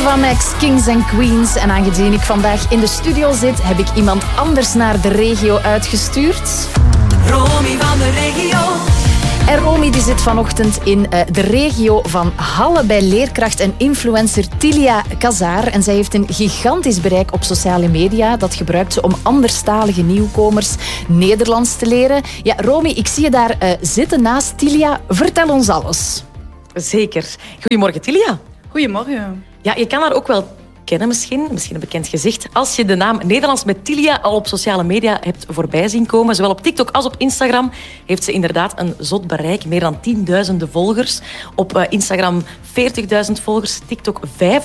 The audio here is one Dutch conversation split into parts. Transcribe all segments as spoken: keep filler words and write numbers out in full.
Max, Kings and Queens. En aangezien ik vandaag in de studio zit, heb ik iemand anders naar de regio uitgestuurd. Romy van de regio. En Romy die zit vanochtend in uh, de regio van Halle bij leerkracht en influencer Tilia Kazaar. En zij heeft een gigantisch bereik op sociale media. Dat gebruikt ze om anderstalige nieuwkomers Nederlands te leren. Ja, Romy, ik zie je daar uh, zitten naast Tilia. Vertel ons alles. Zeker. Goedemorgen, Tilia. Goedemorgen. Ja, je kan haar ook wel kennen misschien, misschien een bekend gezicht, als je de naam Nederlands met Tilia al op sociale media hebt voorbij zien komen. Zowel op TikTok als op Instagram heeft ze inderdaad een zot bereik. Meer dan tienduizenden volgers. Op uh, Instagram veertigduizend volgers, TikTok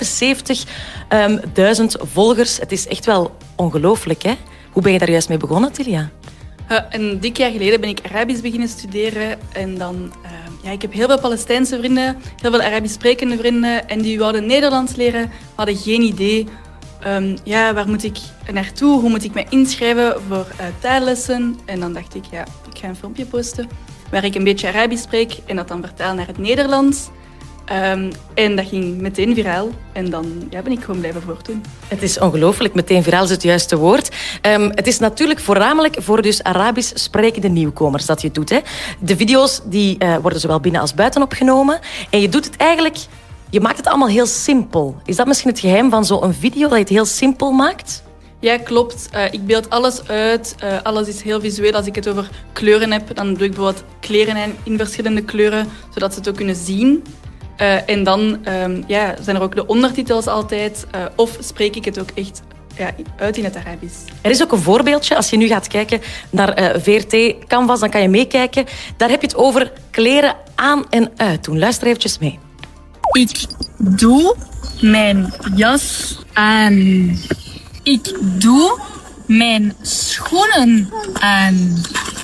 vijfenzeventigduizend volgers. Het is echt wel ongelooflijk, hè? Hoe ben je daar juist mee begonnen, Tilia? Uh, een dik jaar geleden ben ik Arabisch beginnen studeren. En dan, uh, ja, ik heb heel veel Palestijnse vrienden, heel veel Arabisch sprekende vrienden. En die wouden Nederlands leren, hadden geen idee. Um, ja, waar moet ik naartoe? Hoe moet ik me inschrijven voor uh, taallessen? En dan dacht ik, ja, ik ga een filmpje posten waar ik een beetje Arabisch spreek en dat dan vertaal naar het Nederlands. Um, en dat ging meteen viraal. En dan ja, ben ik gewoon blijven voortdoen. Het is ongelooflijk. Meteen viraal is het juiste woord. Um, het is natuurlijk voornamelijk voor dus Arabisch sprekende nieuwkomers dat je doet. Hè. De video's die, uh, worden zowel binnen als buiten opgenomen. En je doet het eigenlijk... Je maakt het allemaal heel simpel. Is dat misschien het geheim van zo'n video, dat je het heel simpel maakt? Ja, klopt. Uh, ik beeld alles uit. Uh, alles is heel visueel. Als ik het over kleuren heb, dan doe ik bijvoorbeeld kleren in verschillende kleuren, zodat ze het ook kunnen zien. Uh, en dan um, ja, zijn er ook de ondertitels altijd. Uh, of spreek ik het ook echt ja, uit in het Arabisch. Er is ook een voorbeeldje. Als je nu gaat kijken naar uh, V R T Canvas, dan kan je meekijken. Daar heb je het over kleren aan en uit doen. Luister eventjes mee. Ik doe mijn jas aan. Ik doe mijn schoenen aan.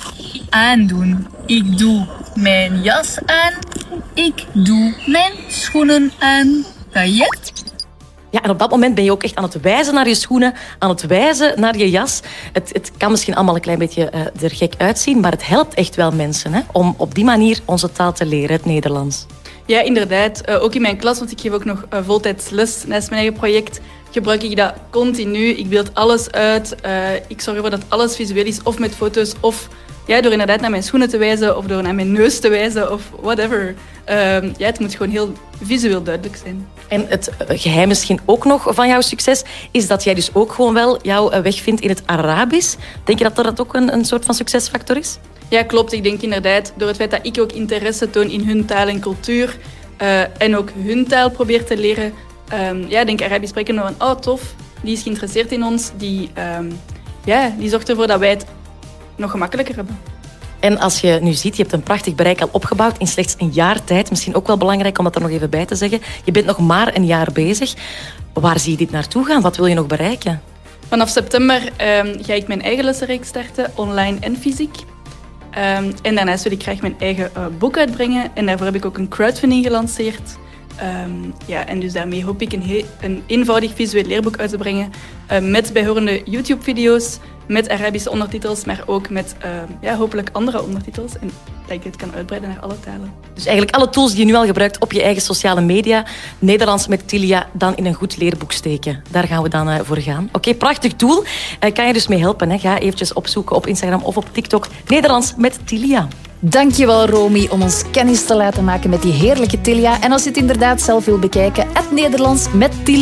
Aandoen. Ik doe mijn jas aan. Ik doe mijn schoenen aan. Kan je? Ja, en op dat moment ben je ook echt aan het wijzen naar je schoenen, aan het wijzen naar je jas. Het, het kan misschien allemaal een klein beetje uh, er gek uitzien, maar het helpt echt wel mensen, hè, om op die manier onze taal te leren, het Nederlands. Ja, inderdaad. Uh, ook in mijn klas, want ik geef ook nog uh, voltijds les naast mijn eigen project, gebruik ik dat continu. Ik beeld alles uit. Uh, ik zorg ervoor dat alles visueel is, of met foto's, of ja, door inderdaad naar mijn schoenen te wijzen, of door naar mijn neus te wijzen, of whatever. Uh, ja, het moet gewoon heel visueel duidelijk zijn. En het geheim misschien ook nog van jouw succes is dat jij dus ook gewoon wel jouw weg vindt in het Arabisch. Denk je dat dat ook een, een soort van succesfactor is? Ja, klopt. Ik denk inderdaad, door het feit dat ik ook interesse toon in hun taal en cultuur uh, en ook hun taal probeer te leren, um, ja, denk Arabisch spreken van, oh tof, die is geïnteresseerd in ons, die, um, ja, die zorgt ervoor dat wij het nog gemakkelijker hebben. En als je nu ziet, je hebt een prachtig bereik al opgebouwd in slechts een jaar tijd. Misschien ook wel belangrijk om dat er nog even bij te zeggen. Je bent nog maar een jaar bezig. Waar zie je dit naartoe gaan? Wat wil je nog bereiken? Vanaf september um, ga ik mijn eigen lessenreeks starten, online en fysiek. Um, en daarnaast wil ik graag mijn eigen uh, boek uitbrengen. En daarvoor heb ik ook een crowdfunding gelanceerd. Um, ja, en dus daarmee hoop ik een, he- een eenvoudig visueel leerboek uit te brengen. Uh, met bijhorende YouTube-video's, met Arabische ondertitels, maar ook met uh, ja, hopelijk andere ondertitels. En dat ik dit kan uitbreiden naar alle talen. Dus eigenlijk alle tools die je nu al gebruikt op je eigen sociale media, Nederlands met Tilia, dan in een goed leerboek steken. Daar gaan we dan uh, voor gaan. Oké, okay, prachtig doel. Uh, kan je dus mee helpen. Hè? Ga eventjes opzoeken op Instagram of op TikTok. Nederlands met Tilia. Dankjewel, Romy, om ons kennis te laten maken met die heerlijke Tilia. En als je het inderdaad zelf wil bekijken, het Nederlands met Tilia.